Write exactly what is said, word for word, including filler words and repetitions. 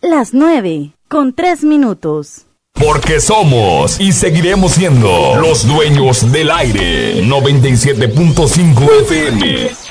Las nueve, con tres minutos. Porque somos y seguiremos siendo los dueños del aire. noventa y siete punto cinco F M.